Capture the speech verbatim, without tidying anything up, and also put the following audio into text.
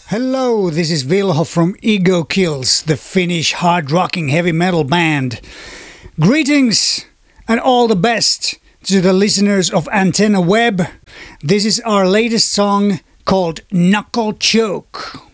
Hello, this is Vilho from Ego Kills, the Finnish hard-rocking heavy metal band. Greetings and all the best to the listeners of Antenna Web. This is our latest song called Knuckle Choke.